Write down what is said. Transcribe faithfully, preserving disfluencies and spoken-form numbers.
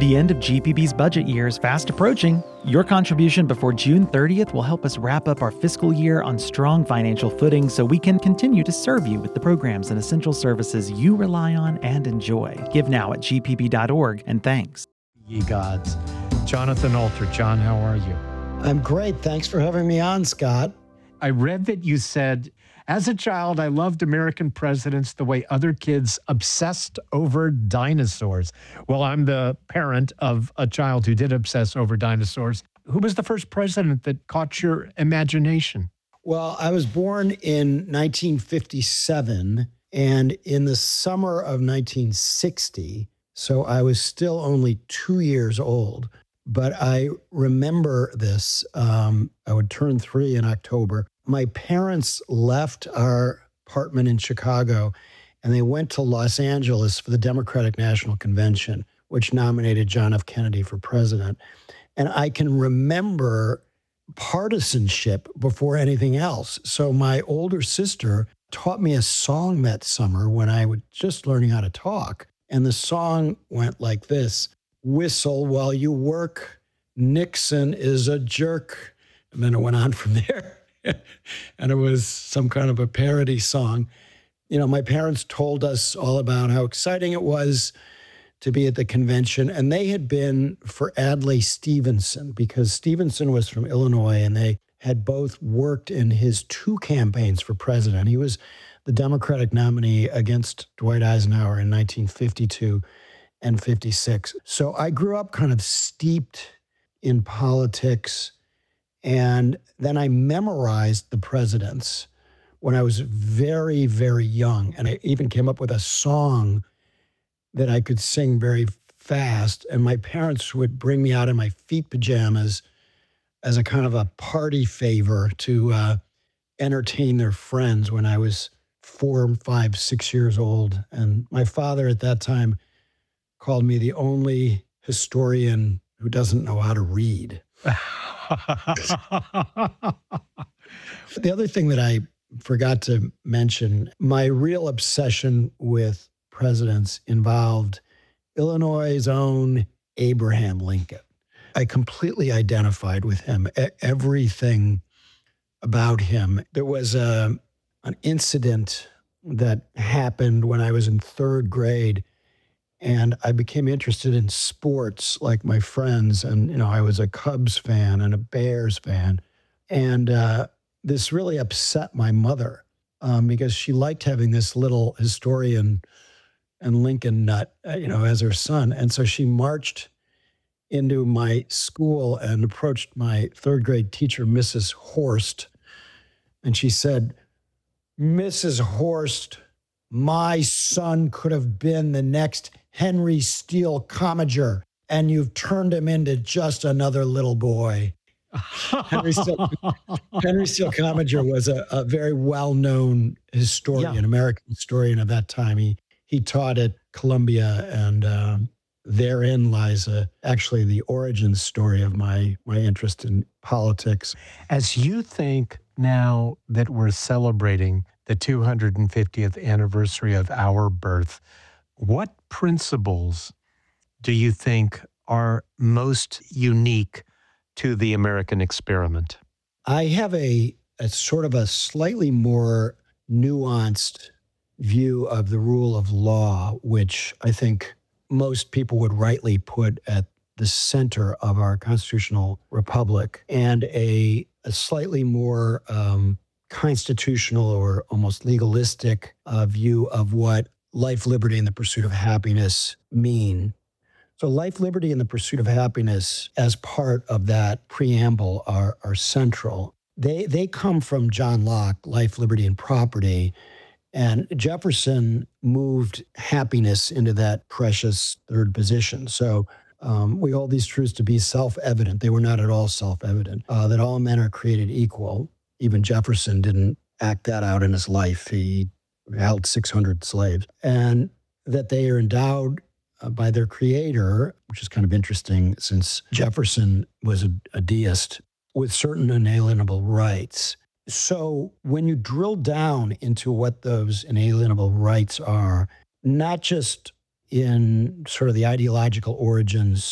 The end of G P B's budget year is fast approaching. Your contribution before June thirtieth will help us wrap up our fiscal year on strong financial footing so we can continue to serve you with the programs and essential services you rely on and enjoy. Give now at g p b dot org, and thanks. Ye gods. Jonathan Alter. John, how are you? I'm great. Thanks for having me on, Scott. I read that you said, as a child, I loved American presidents the way other kids obsessed over dinosaurs. Well, I'm the parent of a child who did obsess over dinosaurs. Who was the first president that caught your imagination? Well, I was born in nineteen fifty-seven, and in the summer of nineteen sixty, so I was still only two years old. But I remember this. Um, I would turn three in October. My parents left our apartment in Chicago, and they went to Los Angeles for the Democratic National Convention, which nominated John F. Kennedy for president. And I can remember partisanship before anything else. So my older sister taught me a song that summer when I was just learning how to talk. And the song went like this: whistle while you work, Nixon is a jerk. And then it went on from there. And it was some kind of a parody song. You know, my parents told us all about how exciting it was to be at the convention. And they had been for Adlai Stevenson, because Stevenson was from Illinois, and they had both worked in his two campaigns for president. He was the Democratic nominee against Dwight Eisenhower in nineteen fifty-two and fifty-six. So I grew up kind of steeped in politics. And then I memorized the presidents when I was very, very young. And I even came up with a song that I could sing very fast. And my parents would bring me out in my feet pajamas as a kind of a party favor to uh, entertain their friends when I was four, five, six years old. And my father at that time called me the only historian who doesn't know how to read. The other thing that I forgot to mention, my real obsession with presidents involved Illinois' own Abraham Lincoln. I completely identified with him, e- everything about him. There was a, an incident that happened when I was in third grade, and I became interested in sports like my friends. And, you know, I was a Cubs fan and a Bears fan. And uh, this really upset my mother um, because she liked having this little historian and Lincoln nut, uh, you know, as her son. And so she marched into my school and approached my third grade teacher, Missus Horst. And she said, "Missus Horst, my son could have been the next Henry Steele Commager, and you've turned him into just another little boy." Henry Steele, Henry Steele Commager was a, a very well-known historian, yeah. American historian of that time. He he taught at Columbia, and um, therein lies a, actually the origin story of my my interest in politics. As you think now that we're celebrating the two hundred fiftieth anniversary of our birth, what principles do you think are most unique to the American experiment? I have a, a sort of a slightly more nuanced view of the rule of law, which I think most people would rightly put at the center of our constitutional republic, and a, a slightly more um, constitutional or almost legalistic uh, view of what life, liberty, and the pursuit of happiness mean. So life, liberty, and the pursuit of happiness as part of that preamble are, are central. They, they come from John Locke, Life, Liberty, and Property. And Jefferson moved happiness into that precious third position. So um, we hold these truths to be self-evident. They were not at all self-evident, uh, that all men are created equal. Even Jefferson didn't act that out in his life. He held six hundred slaves. And that they are endowed uh, by their creator, which is kind of interesting since Jefferson was a, a deist, with certain inalienable rights. So when you drill down into what those inalienable rights are, not just in sort of the ideological origins